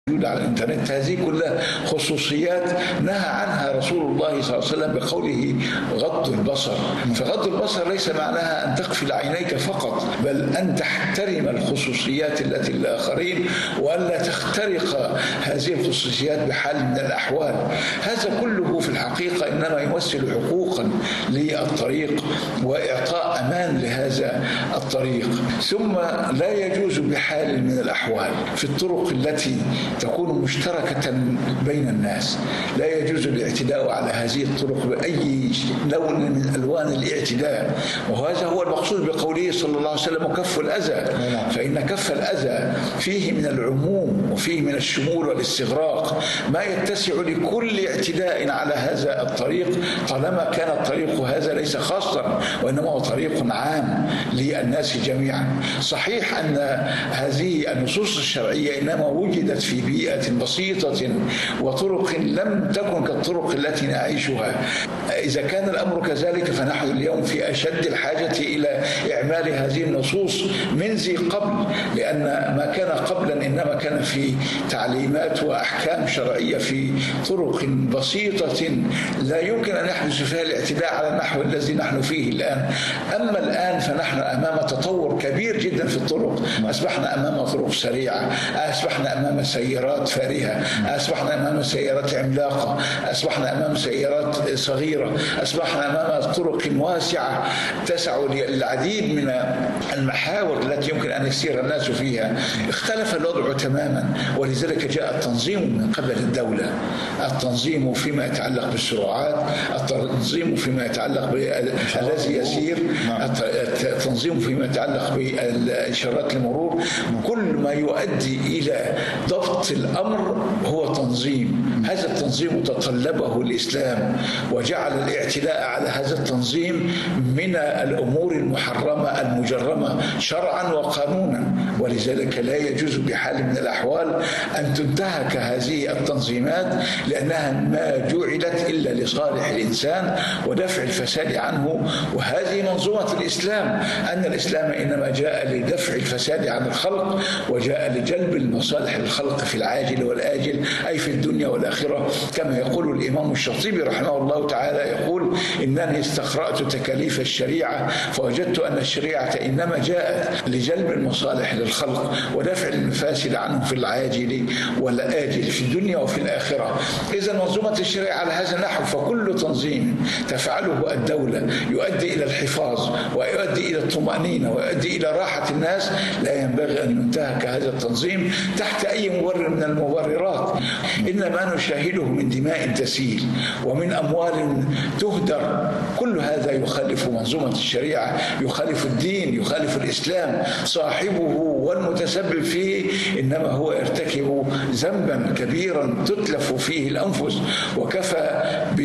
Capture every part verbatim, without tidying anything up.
على الانترنت، هذه كلها خصوصيات نهى عنها رسول الله صلى الله عليه وسلم بقوله غض البصر. فغض البصر ليس معناها ان تقفل عينيك فقط، بل ان تحترم الخصوصيات التي للاخرين والا تخترق هذه الخصوصيات بحال من الاحوال. هذا كله في الحقيقه انما يمثل حقوقا للطريق واعطاء امان لهذا الطريق. ثم لا يجوز بحال من الاحوال في الطرق التي تكون مشتركة بين الناس، لا يجوز الاعتداء على هذه الطرق بأي لون من ألوان الاعتداء، وهذا هو المقصود بقوله صلى الله عليه وسلم كف الأذى، فإن كف الأذى فيه من العموم وفيه من الشمول والاستغراق ما يتسع لكل اعتداء على هذا الطريق طالما كان الطريق هذا ليس خاصا وإنما هو طريق عام للناس جميعا. صحيح أن هذه النصوص الشرعية إنما وجدت في بيئة بسيطة وطرق لم تكن كالطرق التي نعيشها. إذا كان الأمر كذلك فنحن اليوم في أشد الحاجة إلى إعمال هذه النصوص من ذي قبل، لأن ما كان قبلا إنما كان في تعليمات وأحكام شرعية في طرق بسيطة لا يمكن أن يحدث فيها الاعتداء على النحو الذي نحن فيه الآن. أما الآن فنحن أمام تطور كبير جدا في الطرق، أصبحنا أمام طرق سريعة، أصبحنا أمام سيارات فارهة، أصبحنا أمام سيارات عملاقة، أصبحنا أمام سيارات صغيرة، أصبحنا أمام طرق واسعة تسع للعديد من المحاور التي يمكن أن يسير الناس فيها. اختلف الوضع تماما، ولذلك جاء التنظيم من قبل الدولة، التنظيم فيما يتعلق بالسرعات، التنظيم فيما يتعلق بالذي يسير، التنظيم فيما يتعلق بإشارات المرور. كل ما يؤدي إلى ضبط الأمر هو تنظيم. هذا التنظيم تطلبه الإسلام وجعل الاعتداء على هذا التنظيم من الأمور المحرمة المجرمة شرعا وقانونا، ولذلك لا يجوز بحال من الأحوال أن تنتهك هذه التنظيمات، لأنها ما جعلت إلا لصالح الإنسان ودفع الفساد عنه. وهذه منظومة الإسلام، أن الإسلام إنما جاء لدفع الفساد عن الخلق وجاء لجلب المصالح للخلق في العاجل والآجل، أي في الدنيا والآخرة، كما يقول الإمام الشاطبي رحمه الله تعالى، يقول إنني استقرأت تكاليف الشريعة فوجدت أن الشريعة إنما جاءت لجلب المصالح للخلق ودفع المفاسد عنهم في العاجل والآجل في الدنيا وفي الآخرة. إذا منظومة الشريعة على هذا النحو، فكل تنظيم تفعله الدولة يؤدي إلى الحفاظ ويؤدي إلى الطمأنينة ويؤدي إلى راحة الناس، لا ينبغي أن ينتهك هذا التنظيم تحت أي مبرر من المبررات. إنما نشاهده من دماء تسيل ومن أموال تهدر، كل هذا يخالف منظومة الشريعة، يخالف الدين، يخالف الإسلام. صاحبه والمتسبب فيه إنما هو يرتكب ذنبا كبيرا تتلف فيه الأنفس، وكفى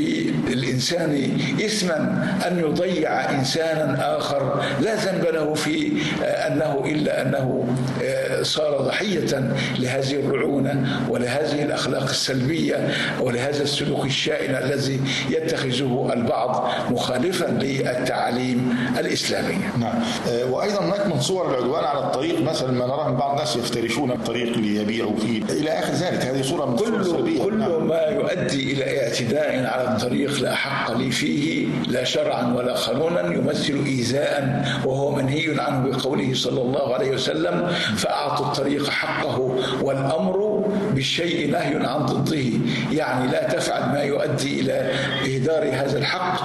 بالإنسان إثما أن يضيع إنسانا آخر لا ذنب له في أنه إلا أنه صار ضحية لهذه الرعونة ولهذه الأخلاق السلبية ولهذا السلوك الشائن الذي يتخذه البعض مخالفا للتعاليم الإسلامية. نعم. وأيضا هناك من صور العدوان على الطريق مثلا ما نراه من بعض الناس يفترشون الطريق ليبيعوا فيه إلى آخر ذلك. هذه صورة من كل السلبية. كل نعم. ما يؤدي إلى اعتداء على الطريق لا حق لي فيه لا شرعا ولا قانونا يمثل إيذاء، وهو منهي عنه بقوله صلى الله عليه وسلم فأعطوا الطريق حقه، والأمر بالشيء نهي عن ضده، يعني لا تفعل ما يؤدي إلى إهدار هذا الحق،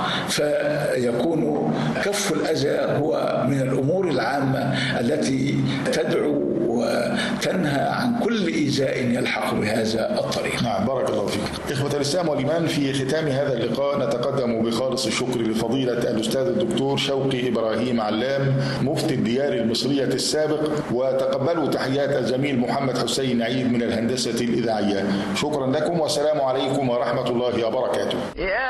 فيكون كف الأذى هو من الأمور العامة التي تدعو وتنهى عن كل إيذاء يلحق بهذا الطريق. نعم، بارك الله فيك. إخوة الإسلام والإيمان، في ختام هذا اللقاء نتقدم بخالص الشكر لفضيلة الأستاذ الدكتور شوقي إبراهيم علام مفتي الديار المصرية السابق، وتقبلوا تحيات الزميل محمد حسين عيد من الهندسة الإذاعية. شكرا لكم والسلام عليكم ورحمة الله وبركاته.